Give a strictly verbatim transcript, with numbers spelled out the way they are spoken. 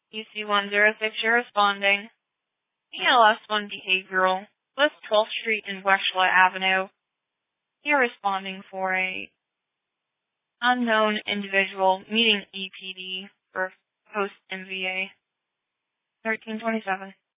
U C one zero six, you're responding. E L S one Behavioral, West twelfth Street and Weshla Avenue. You're responding for a unknown individual meeting E P D for post M V A. thirteen twenty-seven.